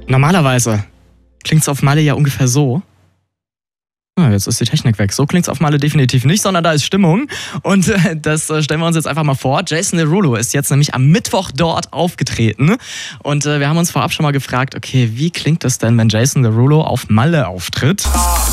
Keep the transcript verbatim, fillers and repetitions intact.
Normalerweise klingt's auf Malle ja ungefähr so. Ah, jetzt ist die Technik weg. So klingt's auf Malle definitiv nicht, sondern da ist Stimmung. Und äh, das äh, stellen wir uns jetzt einfach mal vor. Jason Derulo ist jetzt nämlich am Mittwoch dort aufgetreten. Und äh, wir haben uns vorab schon mal gefragt, okay, wie klingt es denn, wenn Jason Derulo auf Malle auftritt?